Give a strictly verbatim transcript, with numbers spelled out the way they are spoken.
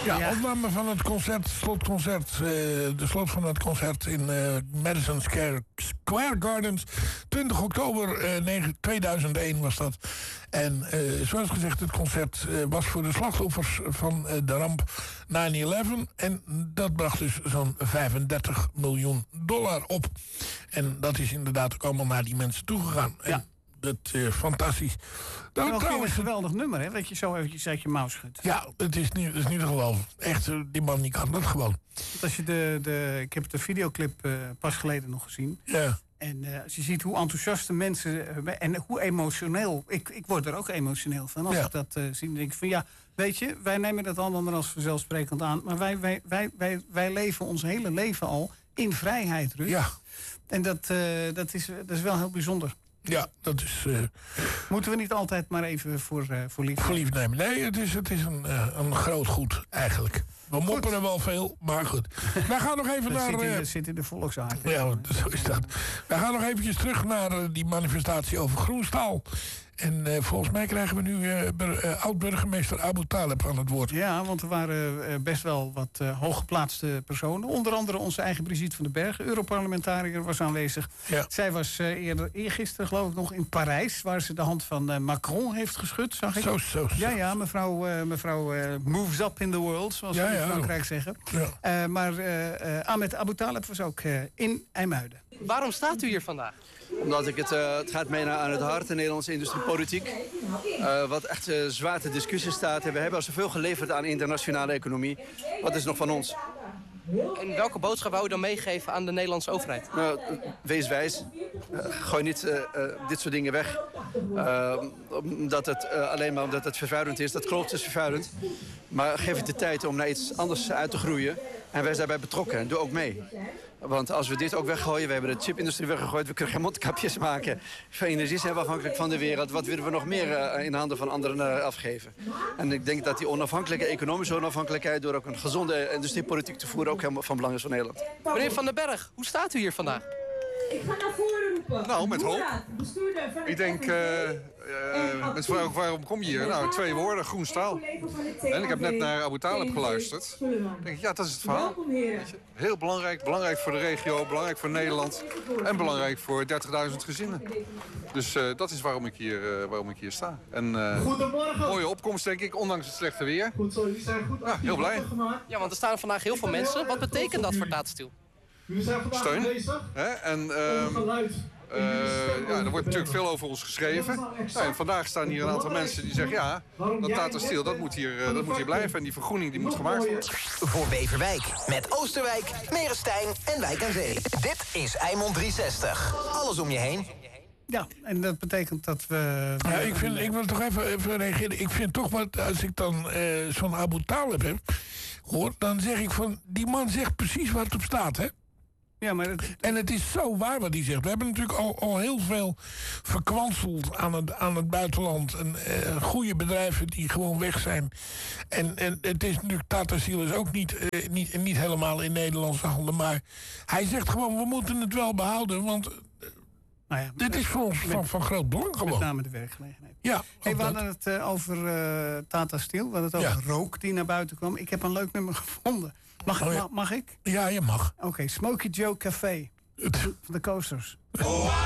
Ja, ja, opname van het concert, slotconcert. Uh, de slot van het concert in uh, Madison Square, Square Gardens. twintig oktober uh, tweeduizend één was dat. En uh, zoals gezegd, het concert uh, was voor de slachtoffers van uh, de ramp nine eleven. En dat bracht dus zo'n vijfendertig miljoen dollar op. En dat is inderdaad ook allemaal naar die mensen toegegaan. Ja. En dat is uh, fantastisch. Dat is trouwens een geweldig nummer, hè? Dat je zo eventjes uit je mouw schudt. Ja, het is niet, het is niet te geloven. Echt, die man die kan dat gewoon. Want als je de, de, ik heb de videoclip uh, pas geleden nog gezien. Ja. En uh, als je ziet hoe enthousiast de mensen... Uh, en hoe emotioneel... Ik, ik word er ook emotioneel van als ja. ik dat uh, zie. Dan denk ik van ja, weet je, wij nemen dat allemaal maar als vanzelfsprekend aan. Maar wij, wij, wij, wij, wij leven ons hele leven al in vrijheid, Ruud. Ja. En dat, uh, dat, is, dat is wel heel bijzonder. Ja, dat is... Uh, Moeten we niet altijd maar even voor, uh, voor lief Voor lief nemen. Nee, het is, het is een, uh, een groot goed, eigenlijk. We mopperen wel veel, maar goed. Wij gaan nog even dat naar... Zit in, uh, dat zit in de volksaard. Ja, zo is dat. Wij gaan nog eventjes terug naar uh, die manifestatie over groenstaal. En uh, volgens mij krijgen we nu uh, uh, oud-burgemeester Abu Taleb aan het woord. Ja, want er waren uh, best wel wat uh, hooggeplaatste personen. Onder andere onze eigen Brigitte van den Berg, Europarlementariër, was aanwezig. Ja. Zij was uh, eerder, eergisteren geloof ik nog in Parijs, waar ze de hand van uh, Macron heeft geschud, zag ik. Zo, zo, zo. Ja, ja, mevrouw, uh, mevrouw uh, moves up in the world, zoals ja, we in ja, Frankrijk zeggen. Ja. Uh, maar uh, uh, Ahmed Abu Taleb was ook uh, in IJmuiden. Waarom staat u hier vandaag? Omdat ik het, uh, het gaat mij aan het hart, de Nederlandse industriepolitiek. Uh, wat echt uh, zwaar te discussie staat. We hebben al zoveel geleverd aan internationale economie. Wat is nog van ons? En welke boodschap wou u dan meegeven aan de Nederlandse overheid? Uh, wees wijs. Uh, gooi niet uh, uh, dit soort dingen weg. Uh, omdat het, uh, alleen maar omdat het vervuilend is. Dat klopt, het is vervuilend. Maar geef het de tijd om naar iets anders uit te groeien. En wij zijn daarbij betrokken. Doe ook mee. Want als we dit ook weggooien, we hebben de chipindustrie weggegooid, we kunnen geen mondkapjes maken. Van energie zijn we afhankelijk van de wereld. Wat willen we nog meer uh, in handen van anderen uh, afgeven? En ik denk dat die onafhankelijke economische onafhankelijkheid door ook een gezonde industriepolitiek te voeren ook helemaal van belang is voor Nederland. Meneer Van den Berg, hoe staat u hier vandaag? Ik ga naar voren roepen. Nou, met hoop. Ik denk, uh, uh, met vraag, waarom kom je hier? Nou, twee woorden, groen staal. En ik heb net naar Abu Taleb geluisterd. Ik denk, ja, dat is het verhaal. Weet je, heel belangrijk, belangrijk voor de regio, belangrijk voor Nederland. En belangrijk voor dertigduizend gezinnen. Dus uh, dat is waarom ik hier, uh, waarom ik hier sta. En uh, Goedemorgen. Mooie opkomst, denk ik, ondanks het slechte weer. Goed zo, jullie zijn goed. Ja, heel blij. Ja, want er staan vandaag heel veel mensen. Wat betekent dat voor Tatenstiel? Steun. Hè? En uh, uh, ja, er wordt natuurlijk veel over ons geschreven. Nou, en vandaag staan hier een aantal mensen die zeggen... ja, dat Tata Steel, dat moet hier, uh, dat moet hier blijven. En die vergroening die moet gemaakt worden. Voor Beverwijk, met Oosterwijk, Merestein en Wijk aan Zee. Dit is Eimond driehonderdzestig. Alles om je heen. Ja, en dat betekent dat we... Ja, ik, vind, ik wil toch even, even reageren. Ik vind toch wat, als ik dan uh, zo'n Abu Taleb heb... hoor, dan zeg ik van... die man zegt precies waar het op staat, hè? Ja, maar het... En het is zo waar wat hij zegt. We hebben natuurlijk al, al heel veel verkwanseld aan het, aan het buitenland. En uh, goede bedrijven die gewoon weg zijn. En, en het is natuurlijk, Tata Steel is ook niet, uh, niet, niet helemaal in Nederlandse handen. Maar hij zegt gewoon, we moeten het wel behouden. Want uh, nou ja, dit is voor ons van, van groot belang gewoon. Met name de werkgelegenheid. Ja, hey, we hadden het uh, over uh, Tata Steel. We hadden het over ja. rook die naar buiten kwam. Ik heb een leuk nummer gevonden. Mag, oh, ja. mag, mag ik? Ja, je mag. Oké, okay, Smokey Joe Café. Van de Coasters.